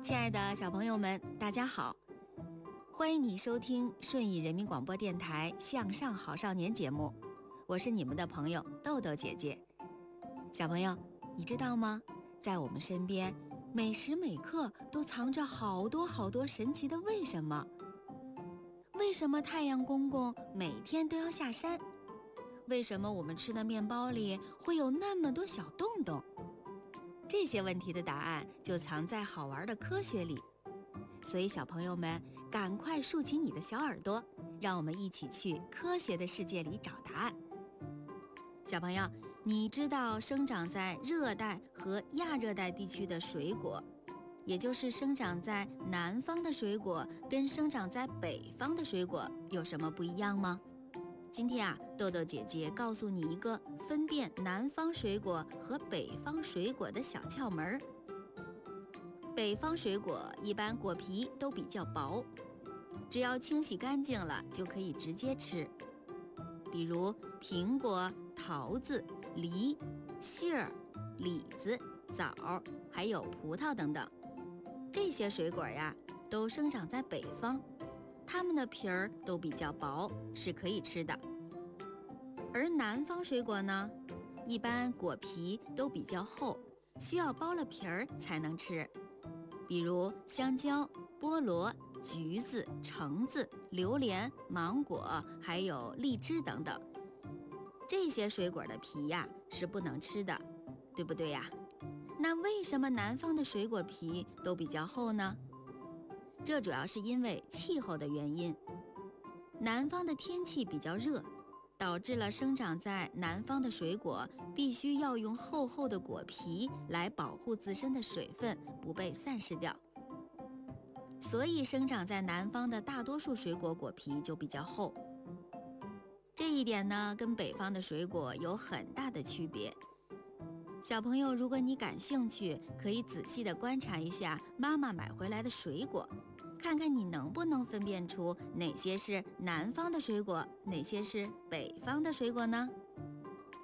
亲爱的小朋友们，大家好，欢迎你收听顺义人民广播电台向上好少年节目，我是你们的朋友豆豆姐姐。小朋友，你知道吗？在我们身边，每时每刻都藏着好多好多神奇的为什么。为什么太阳公公每天都要下山？为什么我们吃的面包里会有那么多小洞洞？这些问题的答案就藏在好玩的科学里，所以小朋友们赶快竖起你的小耳朵，让我们一起去科学的世界里找答案。小朋友，你知道生长在热带和亚热带地区的水果，也就是生长在南方的水果跟生长在北方的水果有什么不一样吗？今天豆豆姐姐告诉你一个分辨南方水果和北方水果的小窍门。北方水果一般果皮都比较薄，只要清洗干净了就可以直接吃，比如苹果、桃子、梨、杏儿、李子、枣，还有葡萄等等。这些水果都生长在北方，它们的皮儿都比较薄，是可以吃的。而南方水果呢，一般果皮都比较厚，需要剥了皮儿才能吃，比如香蕉、菠萝、橘子、橙子、榴莲、芒果，还有荔枝等等。这些水果的皮是不能吃的，对不对呀？那为什么南方的水果皮都比较厚呢？这主要是因为气候的原因。南方的天气比较热，导致了生长在南方的水果必须要用厚厚的果皮来保护自身的水分不被散失掉。所以生长在南方的大多数水果果皮就比较厚。这一点呢，跟北方的水果有很大的区别。小朋友，如果你感兴趣，可以仔细地观察一下妈妈买回来的水果，看看你能不能分辨出哪些是南方的水果，哪些是北方的水果呢？